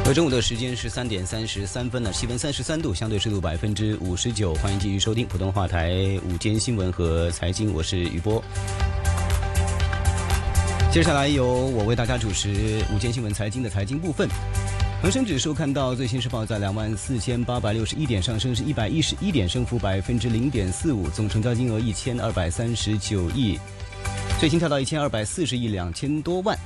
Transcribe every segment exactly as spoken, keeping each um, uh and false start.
中午的时间是三点三十三分了，气温三十三度，相对湿度百分之五十九。欢迎继续收听普通话台午间新闻和财经，我是雨波。接下来由我为大家主持午间新闻财经的财经部分。恒生指数看到最新是报在两万四千八百六十一点，上升是一百一十一点，升幅百分之零点四五，总成交金额一千二百三十九亿，最新跳到一千二百四十亿两千多万。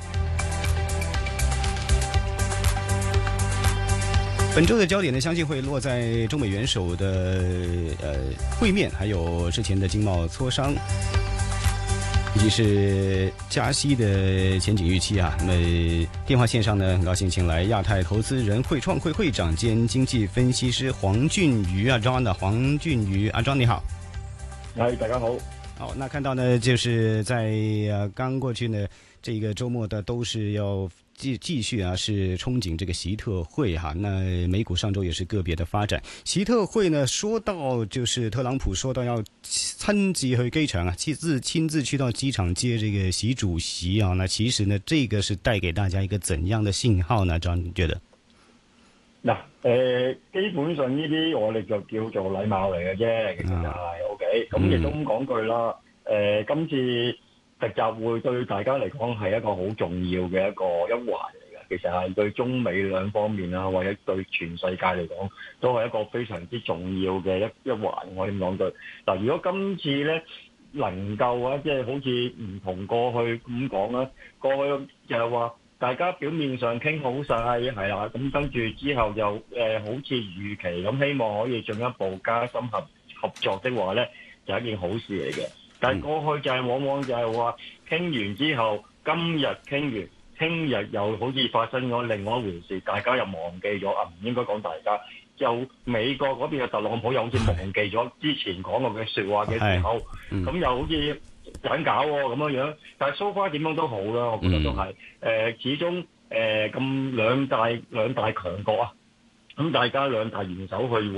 本周的焦点呢，相信会落在中美元首的呃会面，还有之前的经贸磋商，以及是加息的前景预期啊。那么电话线上呢，很高兴请来亚太投资人会创会会长兼经济分析师黄俊瑜阿庄的黄俊瑜阿庄，你好。 嗨，大家好。 好，那看到呢，就是在呃刚过去呢这个周末的都是要继继续啊，是憧憬这个习特会哈。那美股上周也是个别的发展。习特会呢，说到就是特朗普说到要亲自去机场啊，亲自亲自去到机场接这个习主席啊。那其實呢，這個是帶給大家一個怎樣的信號呢？張你覺得？ 嗱，誒，基本上呢啲我哋就叫做禮貌嚟嘅啫，其實就係、是、OK。咁亦都咁講句啦，誒，今次特集會對大家嚟講係一個好重要嘅一個一環嚟嘅，其實係對中美兩方面啊，或者對全世界嚟講，都係一個非常之重要嘅一一環。我點講句？嗱，如果今次咧能夠啊，即係好似唔同過去咁講啦，過去就係話大家表面上傾好晒係啦，咁跟住之後就誒、呃、好似預期咁，希望可以進一步加深合合作的話咧，就係一件好事嚟嘅。但係過去就係往往就係話傾完之後，今日傾完，聽日又好似發生咗另外一回事，大家又忘記咗啊，唔應該講大家。就美國嗰邊嘅特朗普又好似忘記咗之前講過嘅説話嘅時候，咁、嗯、又好似緊搞喎咁樣樣。但係 so far 點樣都好啦，我覺得都係誒、呃，始終誒咁、呃、兩大兩大強國啊，咁大家兩大元首去會